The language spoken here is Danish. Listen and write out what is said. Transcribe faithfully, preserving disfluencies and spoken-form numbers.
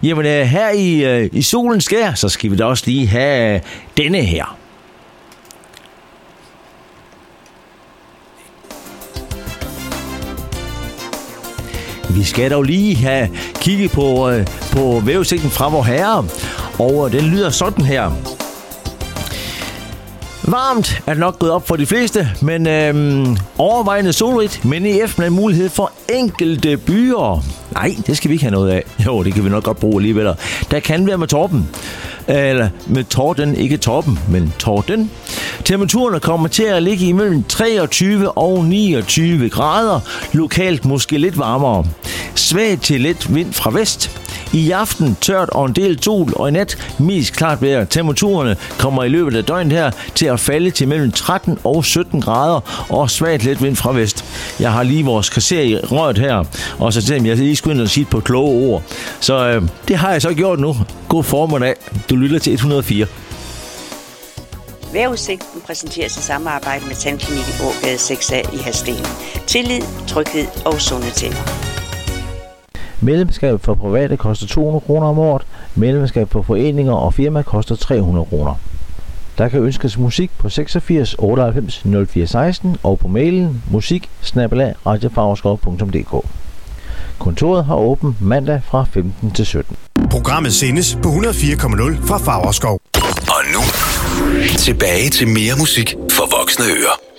Jamen øh, her i, øh, i solens skær, så skal vi da også lige have øh, denne her. Vi skal dog lige have kigget på, øh, på vejrudsigten fra vor herre, og øh, den lyder sådan her. Varmt er det nok gået op for de fleste, men øhm, overvejende solrigt, men i eftermiddag mulighed for enkelte byer. Nej, det skal vi ikke have noget af. Jo, det kan vi nok godt bruge alligevel. Der kan være med torben. Eller med torden, ikke torben, men torden. Temperaturerne kommer til at ligge imellem treogtyve og niogtyve grader. Lokalt måske lidt varmere. Svag til let vind fra vest. I aften tørt og en del sol, og i nat mest klart vejr. Temperaturerne kommer i løbet af døgnet her til at falde til mellem tretten og sytten grader og svagt let vind fra vest. Jeg har lige vores kasser i røret her, og så tænkte jeg, at jeg lige skulle ind og sige på kloge ord. Så øh, det har jeg så gjort nu. God formiddag. Du lytter til et hundrede og fire. Vejrudsigten præsenteres i samarbejde med Tandklinik i Ågade seks A i Hadsten. Tillid, tryghed og sunde tænder. Medlemskab for private koster to hundrede kroner om året. Medlemskab for foreninger og firma koster tre hundrede kroner. Der kan ønskes musik på seksogfirs otteoghalvfems nul fire seksten og på mailen musik snabel-a radiofagerskov punktum d k. Kontoret har åbent mandag fra femten til sytten. Programmet sendes på et hundrede og fire komma nul fra Fagerskov. Og nu tilbage til mere musik for voksne ører.